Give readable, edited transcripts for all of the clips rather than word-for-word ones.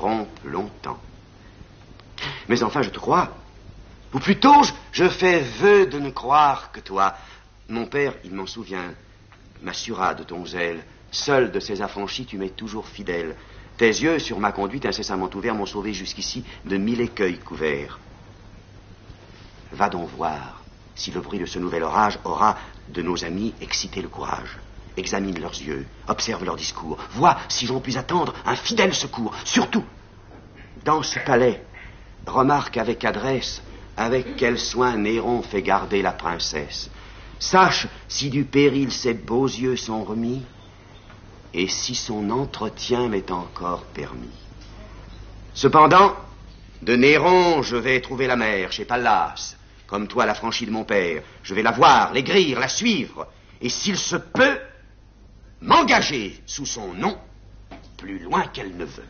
rompe longtemps. Mais enfin, je te crois. Ou plutôt, je fais vœu de ne croire que toi. Mon père, il m'en souvient, m'assura de ton zèle. Seul de ces affranchis, tu m'es toujours fidèle. Tes yeux, sur ma conduite incessamment ouverts, m'ont sauvé jusqu'ici de 1000 écueils couverts. Va donc voir si le bruit de ce nouvel orage aura de nos amis excité le courage. Examine leurs yeux, observe leurs discours, vois si j'en puis attendre un fidèle secours. Surtout, dans ce palais, remarque avec adresse avec quel soin Néron fait garder la princesse. Sache si du péril ses beaux yeux sont remis et si son entretien m'est encore permis. Cependant, de Néron, je vais trouver la mère chez Pallas. Comme toi, l'affranchi de mon père. Je vais la voir, l'aigrir, la suivre. Et s'il se peut, m'engager sous son nom plus loin qu'elle ne veut.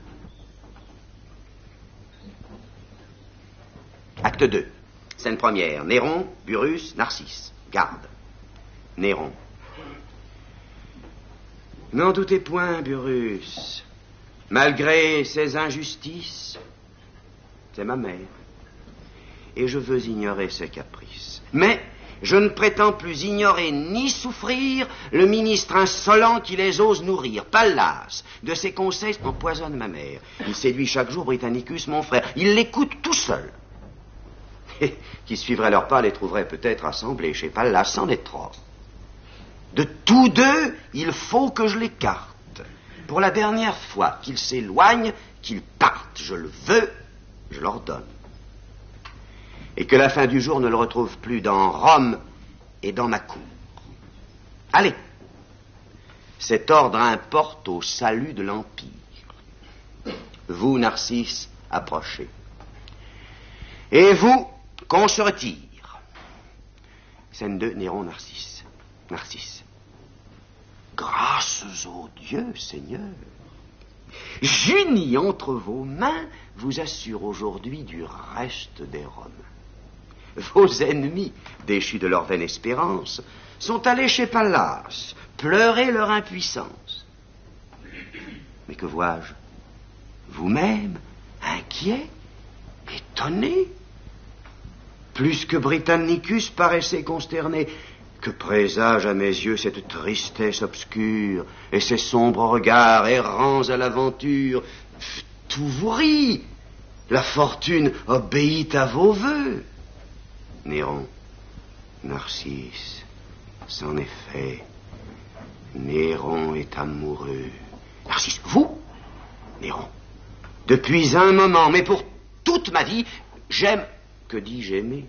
Acte 2. Scène première. Néron, Burrus, Narcisse. Garde. Néron. N'en doutez point, Burrus. Malgré ses injustices, c'est ma mère. Et je veux ignorer ses caprices. Mais je ne prétends plus ignorer ni souffrir le ministre insolent qui les ose nourrir. Pallas, de ses conseils, empoisonne ma mère. Il séduit chaque jour Britannicus, mon frère. Il l'écoute tout seul. Et qui suivrait leur pas les trouverait peut-être assemblés chez Pallas sans détroit. De tous deux, il faut que je l'écarte. Pour la dernière fois qu'ils s'éloignent, qu'ils partent, je le veux, je l'ordonne. Et que la fin du jour ne le retrouve plus dans Rome et dans ma cour. Allez, cet ordre importe au salut de l'Empire. Vous, Narcisse, approchez. Et vous, qu'on se retire. Scène 2, Néron, Narcisse. Narcisse. Grâces aux dieux, Seigneur. J'unis entre vos mains vous assure aujourd'hui du reste des Romains. Vos ennemis, déchus de leur vaine espérance, sont allés chez Pallas, pleurer leur impuissance. Mais que vois-je? Vous-même, inquiet, étonné. Plus que Britannicus paraissait consterné. Que présage à mes yeux cette tristesse obscure et ces sombres regards errants à l'aventure? Tout vous rit. La fortune obéit à vos vœux. Néron, Narcisse, c'en est fait. Néron est amoureux. Narcisse, vous, Néron, depuis un moment, mais pour toute ma vie, j'aime, que dis-je aimer?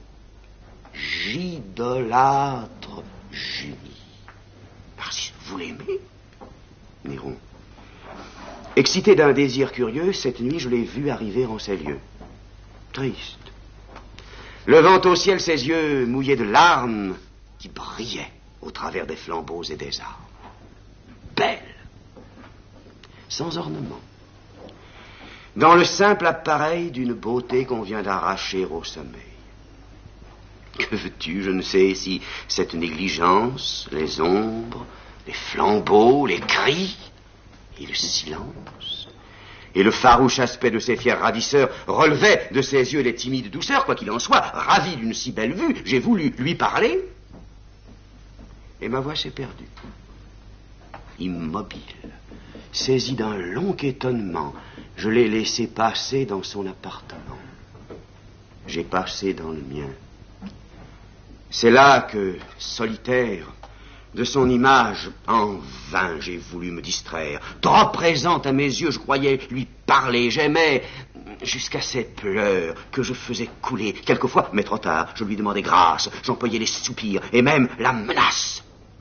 J'idolâtre Julie. Narcisse, vous l'aimez? Néron. Excité d'un désir curieux, cette nuit, je l'ai vu arriver en ces lieux. Triste. Levant au ciel ses yeux mouillés de larmes qui brillaient au travers des flambeaux et des arbres. Belle. Sans ornement. Dans le simple appareil d'une beauté qu'on vient d'arracher au sommeil. Que veux-tu, je ne sais si cette négligence, les ombres, les flambeaux, les cris et le silence et le farouche aspect de ces fiers ravisseurs relevaient de ses yeux les timides douceurs. Quoi qu'il en soit, ravi d'une si belle vue, j'ai voulu lui parler et ma voix s'est perdue. Immobile, saisi d'un long étonnement, je l'ai laissé passer dans son appartement. J'ai passé dans le mien. C'est là que, solitaire, de son image, en vain j'ai voulu me distraire. Trop présente à mes yeux, je croyais lui parler, j'aimais, jusqu'à ces pleurs que je faisais couler. Quelquefois, mais trop tard, je lui demandais grâce, j'employais les soupirs et même la menace.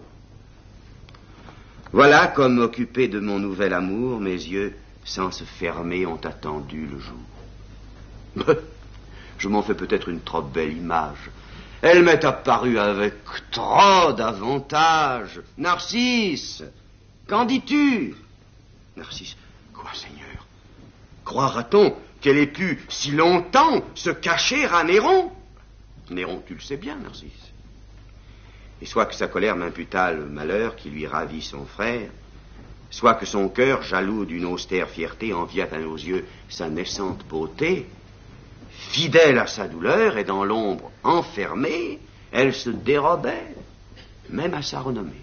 Voilà comme, occupé de mon nouvel amour, mes yeux, sans se fermer, ont attendu le jour. Je m'en fais peut-être une trop belle image. Elle m'est apparue avec trop d'avantages. Narcisse, qu'en dis-tu? Narcisse, quoi, Seigneur? Croira-t-on qu'elle ait pu si longtemps se cacher à Néron? Néron, tu le sais bien, Narcisse. Et soit que sa colère m'imputât le malheur qui lui ravit son frère, soit que son cœur, jaloux d'une austère fierté, enviât à nos yeux sa naissante beauté, fidèle à sa douleur et dans l'ombre enfermée, elle se dérobait, même à sa renommée.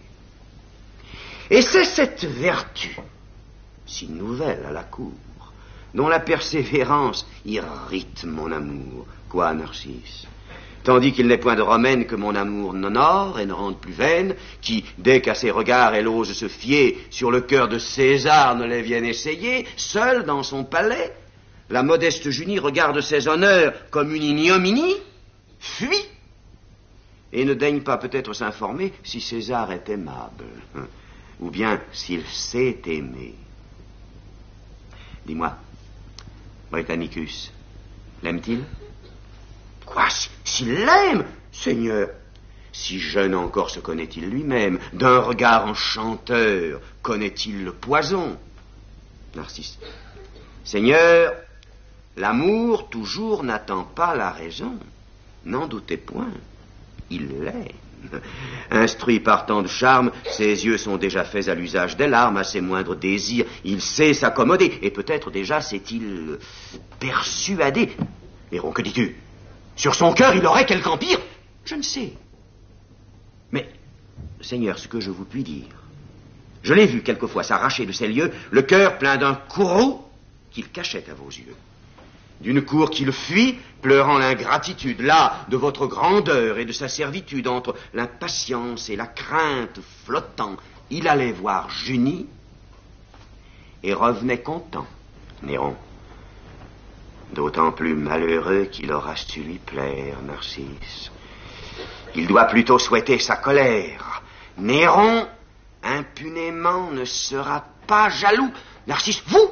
Et c'est cette vertu, si nouvelle à la cour, dont la persévérance irrite mon amour. Quoi, Narcisse? Tandis qu'il n'est point de romaine que mon amour n'honore et ne rende plus vaine, qui, dès qu'à ses regards elle ose se fier, sur le cœur de César ne les vienne essayer, seule dans son palais, la modeste Junie regarde ses honneurs comme une ignominie, fuit, et ne daigne pas peut-être s'informer si César est aimable, ou bien s'il sait aimer. Dis-moi, Britannicus, l'aime-t-il? Quoi, s'il l'aime, Seigneur? Si jeune encore se connaît-il lui-même? D'un regard enchanteur, connaît-il le poison? Narcisse. Seigneur, l'amour toujours n'attend pas la raison. N'en doutez point, il l'aime. Instruit par tant de charme, ses yeux sont déjà faits à l'usage des larmes, à ses moindres désirs, il sait s'accommoder, et peut-être déjà s'est-il persuadé. Néron, que dis-tu? Sur son cœur, il aurait quelque empire? Je ne sais. Mais, Seigneur, ce que je vous puis dire, je l'ai vu quelquefois s'arracher de ces lieux, le cœur plein d'un courroux qu'il cachait à vos yeux. D'une cour qu'il fuit, pleurant l'ingratitude, là, de votre grandeur et de sa servitude, entre l'impatience et la crainte flottant, il allait voir Junie et revenait content, Néron. D'autant plus malheureux qu'il aura su lui plaire, Narcisse. Il doit plutôt souhaiter sa colère. Néron, impunément, ne sera pas jaloux. Narcisse, vous?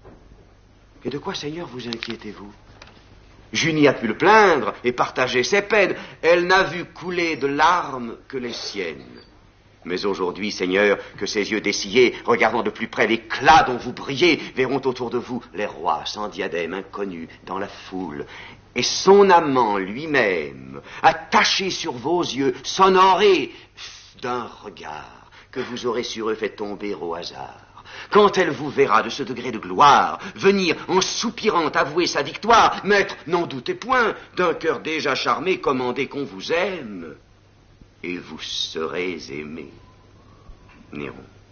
Et de quoi, Seigneur, vous inquiétez-vous? Junie a pu le plaindre et partager ses peines. Elle n'a vu couler de larmes que les siennes. Mais aujourd'hui, Seigneur, que ses yeux dessillés, regardant de plus près l'éclat dont vous brillez, verront autour de vous les rois sans diadème inconnus dans la foule. Et son amant lui-même, attaché sur vos yeux, s'honorer d'un regard que vous aurez sur eux fait tomber au hasard. Quand elle vous verra de ce degré de gloire, venir en soupirant avouer sa victoire, maître, n'en doutez point, d'un cœur déjà charmé, commandez qu'on vous aime, et vous serez aimé. Néron,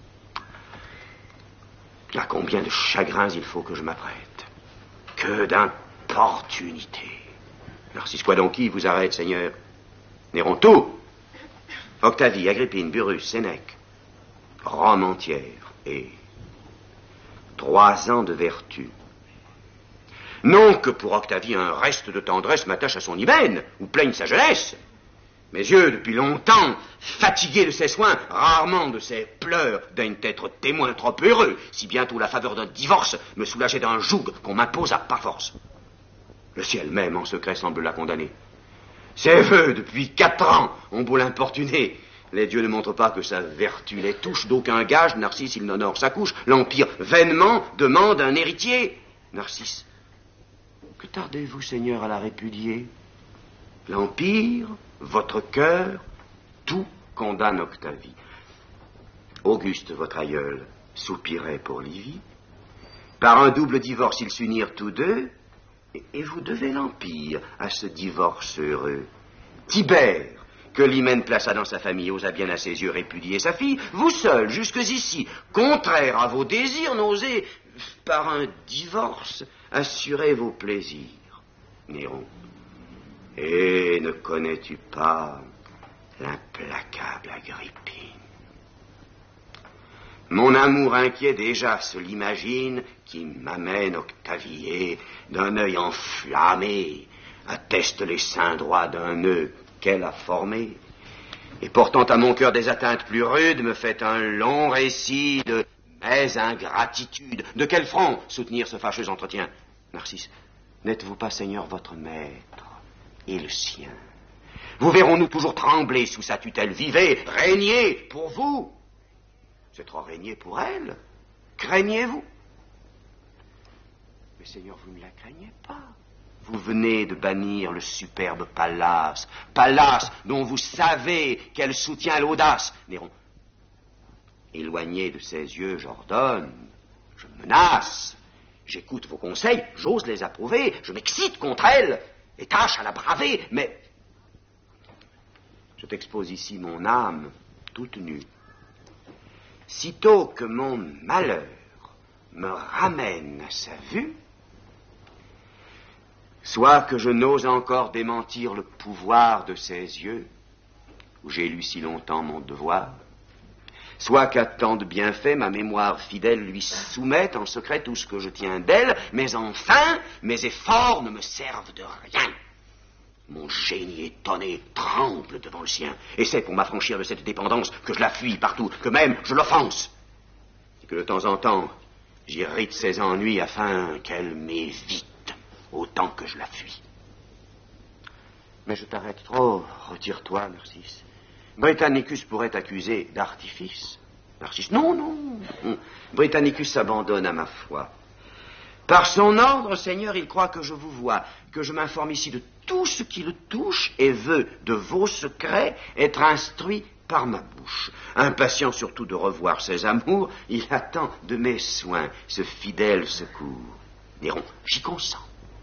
à combien de chagrins il faut que je m'apprête? Que d'importunités. Narcisse, quoi donc qui vous arrête, Seigneur? Néron, tout. Octavie, Agrippine, Burrus, Sénèque, Rome entière, et 3 ans de vertu. Non que pour Octavie un reste de tendresse m'attache à son hymen, ou plaigne sa jeunesse. Mes yeux, depuis longtemps, fatigués de ses soins, rarement de ses pleurs, daignent être témoins trop heureux, si bientôt la faveur d'un divorce me soulageait d'un joug qu'on m'impose à pas force. Le ciel même, en secret, semble la condamner. Ses vœux, depuis 4 ans, ont beau l'importuner. Les dieux ne montrent pas que sa vertu les touche, d'aucun gage, Narcisse, il n'honore sa couche. L'Empire, vainement, demande un héritier. Narcisse, que tardez-vous, Seigneur, à la répudier? L'Empire, votre cœur, tout condamne Octavie. Auguste, votre aïeul, soupirait pour Livie. Par un double divorce, ils s'unirent tous deux, et vous devez l'Empire à ce divorce heureux. Tibère, que l'hymen plaça dans sa famille, osa bien à ses yeux répudier sa fille, vous seul, jusque-ici, contraire à vos désirs, n'osez, par un divorce, assurer vos plaisirs. Néron, et ne connais-tu pas l'implacable Agrippine? Mon amour inquiet déjà se l'imagine, qui m'amène Octavie, et d'un œil enflammé, atteste les seins droits d'un nœud qu'elle a formé, et portant à mon cœur des atteintes plus rudes, me fait un long récit de mes ingratitudes. De quel front soutenir ce fâcheux entretien? Narcisse, n'êtes-vous pas, Seigneur, votre maître et le sien? Vous verrons-nous toujours trembler sous sa tutelle? Vivez, régnez pour vous. C'est trop régner pour elle. Craignez-vous? Mais Seigneur, vous ne la craignez pas. Vous venez de bannir le superbe Pallas, Pallas dont vous savez qu'elle soutient l'audace. Néron, Éloigné de ses yeux, j'ordonne, je menace, j'écoute vos conseils, j'ose les approuver, je m'excite contre elle, et tâche à la braver, mais je t'expose ici mon âme toute nue. Sitôt que mon malheur me ramène à sa vue, soit que je n'ose encore démentir le pouvoir de ses yeux, où j'ai lu si longtemps mon devoir, soit qu'à tant de bienfaits, ma mémoire fidèle lui soumette en secret tout ce que je tiens d'elle, mais enfin, mes efforts ne me servent de rien. Mon génie étonné tremble devant le sien, et c'est pour m'affranchir de cette dépendance que je la fuis partout, que même je l'offense, et que de temps en temps, j'irrite ses ennuis afin qu'elle m'évite autant que je la fuis. Mais je t'arrête trop, retire-toi, Narcisse. Britannicus pourrait t'accuser d'artifice. Narcisse, non. Britannicus s'abandonne à ma foi. Par son ordre, Seigneur, il croit que je vous vois, que je m'informe ici de tout ce qui le touche et veut, de vos secrets, être instruit par ma bouche. Impatient surtout de revoir ses amours, il attend de mes soins ce fidèle secours. Néron, j'y consens.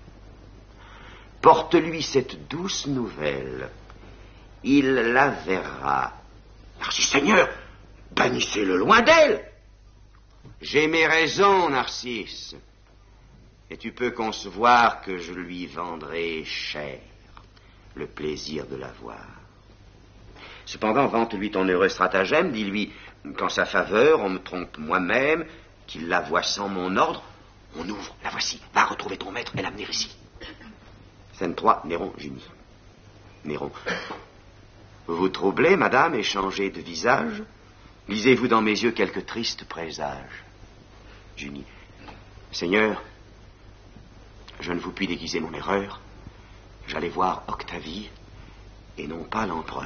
Porte-lui cette douce nouvelle. Il la verra. Narcisse, Seigneur, bannissez-le loin d'elle. J'ai mes raisons, Narcisse. Et tu peux concevoir que je lui vendrai cher le plaisir de la voir. Cependant, vante-lui ton heureux stratagème, dis-lui qu'en sa faveur, on me trompe moi-même, qu'il la voit sans mon ordre. On ouvre, la voici, va retrouver ton maître et l'amener ici. Scène 3, Néron, Junie. Néron. Vous vous troublez, madame, et changez de visage? Lisez-vous dans mes yeux quelques tristes présages? Junie. Seigneur, je ne vous puis déguiser mon erreur. J'allais voir Octavie, et non pas l'empereur.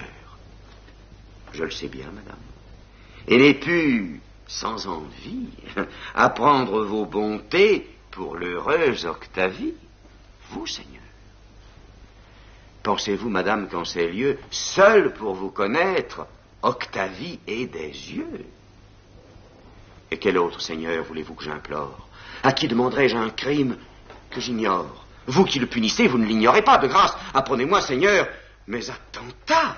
Je le sais bien, madame. Et n'ai pu, sans envie, apprendre vos bontés pour l'heureuse Octavie. Vous, Seigneur. Pensez-vous, madame, qu'en ces lieux, seul pour vous connaître, Octavie ait des yeux? Et quel autre, Seigneur, voulez-vous que j'implore? À qui demanderai-je un crime que j'ignore? Vous qui le punissez, vous ne l'ignorez pas, de grâce. Apprenez-moi, Seigneur, mes attentats.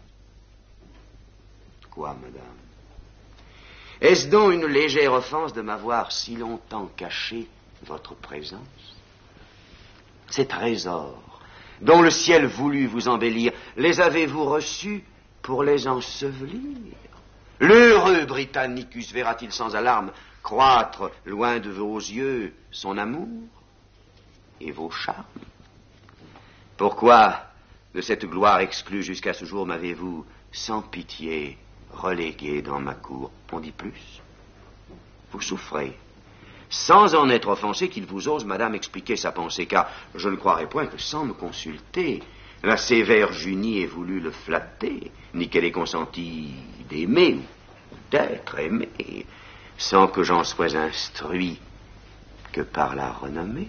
Quoi, madame? Est-ce donc une légère offense de m'avoir si longtemps caché votre présence? Ces trésors dont le ciel voulut vous embellir, les avez-vous reçus pour les ensevelir? L'heureux Britannicus verra-t-il sans alarme croître loin de vos yeux son amour et vos charmes? Pourquoi, de cette gloire exclue jusqu'à ce jour, m'avez-vous, sans pitié, relégué dans ma cour? On dit plus. Vous souffrez, sans en être offensé, qu'il vous ose, madame, expliquer sa pensée, car je ne croirais point que, sans me consulter, la sévère Junie ait voulu le flatter, ni qu'elle ait consenti d'aimer ou d'être aimée, sans que j'en sois instruit que par la renommée.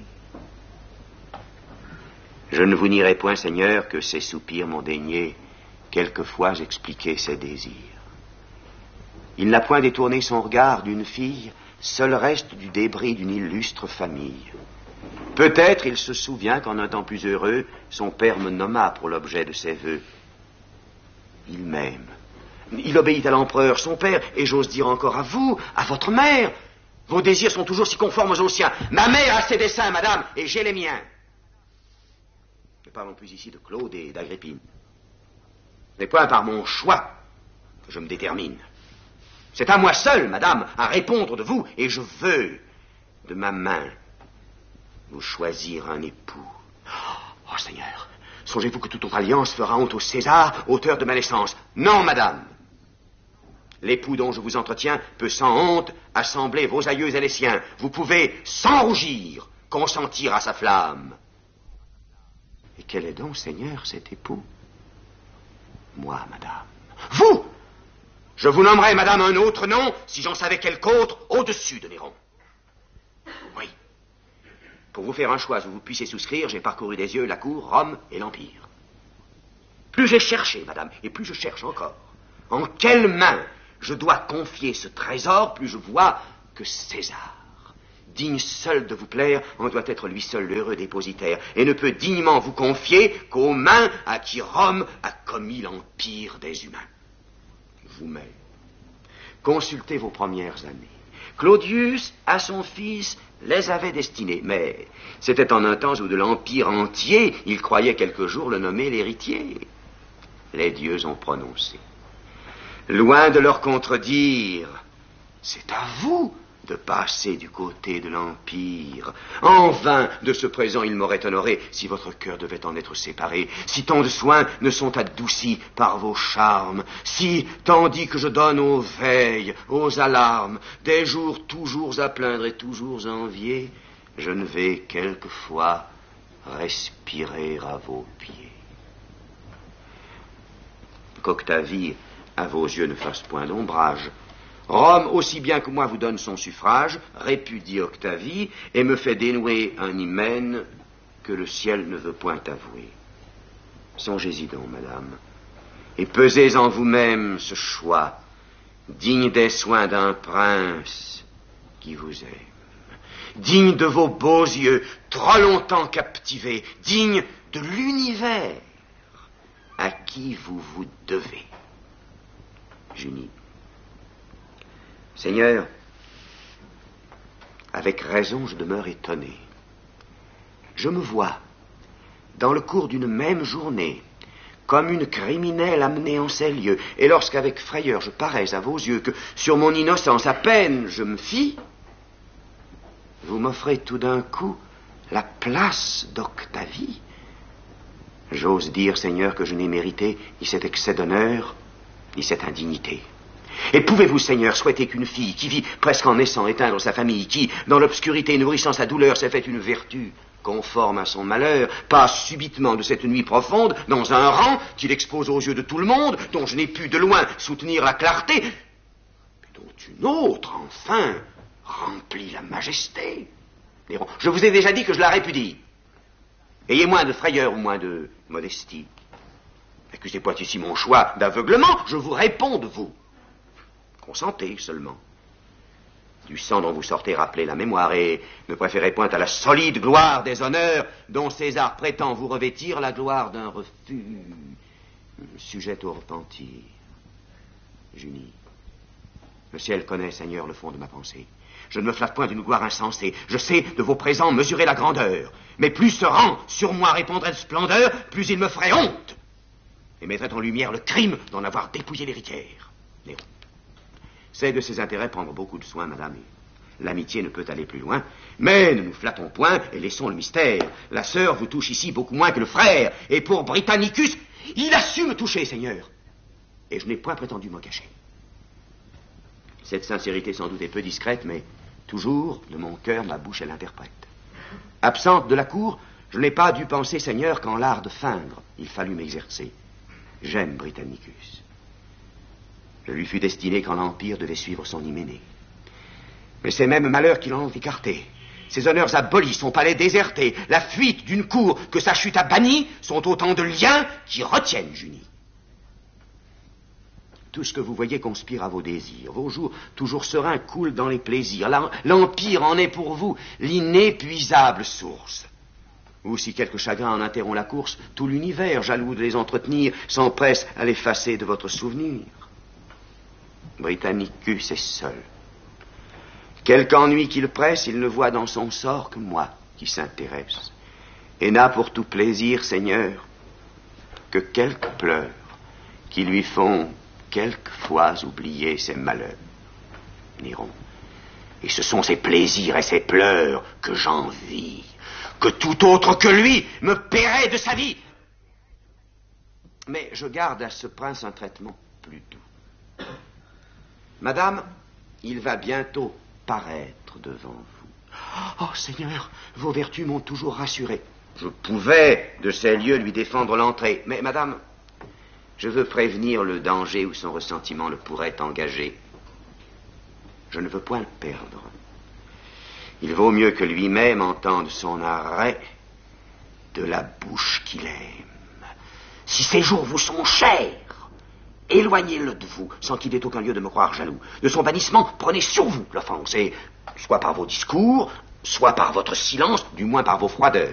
Je ne vous nierai point, Seigneur, que ces soupirs m'ont daigné quelquefois expliquer ses désirs. Il n'a point détourné son regard d'une fille, seul reste du débris d'une illustre famille. Peut-être il se souvient qu'en un temps plus heureux, son père me nomma pour l'objet de ses vœux. Il m'aime. Il obéit à l'empereur, son père, et j'ose dire encore à vous, à votre mère. Vos désirs sont toujours si conformes aux siens. Ma mère a ses desseins, madame, et j'ai les miens. Ne parlons plus ici de Claude et d'Agrippine. Ce n'est point par mon choix que je me détermine. C'est à moi seul, madame, à répondre de vous, et je veux, de ma main, vous choisir un époux. Oh, Seigneur, songez-vous que toute autre alliance fera honte au César, auteur de ma naissance? Non, madame. L'époux dont je vous entretiens peut sans honte assembler vos aïeux et les siens. Vous pouvez, sans rougir, consentir à sa flamme. Et quel est donc, Seigneur, cet époux? Moi, madame. Vous! Je vous nommerai, madame, un autre nom, si j'en savais quelque autre, au-dessus de Néron. Oui. Pour vous faire un choix où vous puissiez souscrire, j'ai parcouru des yeux la cour, Rome et l'Empire. Plus j'ai cherché, madame, et plus je cherche encore. En quelle main Je dois confier ce trésor, plus je vois que César, digne seul de vous plaire, en doit être lui seul l'heureux dépositaire, et ne peut dignement vous confier qu'aux mains à qui Rome a commis l'empire des humains. Vous-même, consultez vos premières années. Claudius, à son fils, les avait destinées, mais c'était en un temps où de l'empire entier, il croyait quelque jour le nommer l'héritier. Les dieux ont prononcé. Loin de leur contredire, c'est à vous de passer du côté de l'Empire. En vain, de ce présent, il m'aurait honoré si votre cœur devait en être séparé, si tant de soins ne sont adoucis par vos charmes, si, tandis que je donne aux veilles, aux alarmes, des jours toujours à plaindre et toujours envier, je ne vais quelquefois respirer à vos pieds. Qu'Octavie, à vos yeux, ne fasse point d'ombrage. Rome, aussi bien que moi, vous donne son suffrage, répudie Octavie, et me fait dénouer un hymen que le ciel ne veut point avouer. Songez-y donc, madame, et pesez en vous-même ce choix, digne des soins d'un prince qui vous aime, digne de vos beaux yeux, trop longtemps captivés, digne de l'univers à qui vous vous devez. Junie. Seigneur, avec raison je demeure étonné. Je me vois, dans le cours d'une même journée, comme une criminelle amenée en ces lieux, et lorsqu'avec frayeur je parais à vos yeux que sur mon innocence à peine je me fie, vous m'offrez tout d'un coup la place d'Octavie. J'ose dire, Seigneur, que je n'ai mérité ni cet excès d'honneur, ni cette indignité. Et pouvez-vous, Seigneur, souhaiter qu'une fille qui vit presque en naissant éteindre sa famille, qui, dans l'obscurité, nourrissant sa douleur, s'est fait une vertu conforme à son malheur, passe subitement de cette nuit profonde dans un rang qu'il expose aux yeux de tout le monde, dont je n'ai pu de loin soutenir la clarté, mais dont une autre, enfin, remplit la majesté? Néron, je vous ai déjà dit que je la répudie. Ayez moins de frayeur ou moins de modestie. Accusez point ici mon choix d'aveuglement, je vous réponds de vous. Consentez seulement. Du sang dont vous sortez, rappelez la mémoire et ne préférez point à la solide gloire des honneurs dont César prétend vous revêtir la gloire d'un refus sujet au repentir. Junie, le ciel connaît, Seigneur, le fond de ma pensée. Je ne me flatte point d'une gloire insensée. Je sais de vos présents mesurer la grandeur. Mais plus ce rang sur moi répondrait de splendeur, plus il me ferait honte et mettrait en lumière le crime d'en avoir dépouillé l'héritière. Néron. C'est de ses intérêts prendre beaucoup de soin, madame. L'amitié ne peut aller plus loin. Mais ne nous flattons point et laissons le mystère. La sœur vous touche ici beaucoup moins que le frère. Et pour Britannicus, il a su me toucher, Seigneur. Et je n'ai point prétendu m'en cacher. Cette sincérité sans doute est peu discrète, mais toujours, de mon cœur, ma bouche, elle interprète. Absente de la cour, je n'ai pas dû penser, Seigneur, qu'en l'art de feindre, il fallut m'exercer. J'aime Britannicus. Je lui fus destiné quand l'Empire devait suivre son hyménée. Mais ces mêmes malheurs qui l'ont écarté, ses honneurs abolis, son palais déserté, la fuite d'une cour que sa chute a bannie, sont autant de liens qui retiennent Junie. Tout ce que vous voyez conspire à vos désirs. Vos jours, toujours sereins, coulent dans les plaisirs. L'Empire en est pour vous l'inépuisable source. Ou si quelque chagrin en interrompt la course, tout l'univers, jaloux de les entretenir, s'empresse à l'effacer de votre souvenir. Britannicus est seul. Quelque ennui qu'il presse, il ne voit dans son sort que moi qui s'intéresse, et n'a pour tout plaisir, Seigneur, que quelques pleurs qui lui font quelquefois oublier ses malheurs. Néron. Et ce sont ses plaisirs et ses pleurs que j'envie, que tout autre que lui me paierait de sa vie. Mais je garde à ce prince un traitement plus doux. Madame, il va bientôt paraître devant vous. Oh, Seigneur, vos vertus m'ont toujours rassuré. Je pouvais, de ces lieux, lui défendre l'entrée. Mais, madame, je veux prévenir le danger où son ressentiment le pourrait engager. Je ne veux point le perdre. Il vaut mieux que lui-même entende son arrêt de la bouche qu'il aime. Si ces jours vous sont chers, éloignez-le de vous, sans qu'il ait aucun lieu de me croire jaloux. De son bannissement, prenez sur vous l'offense, et soit par vos discours, soit par votre silence, du moins par vos froideurs.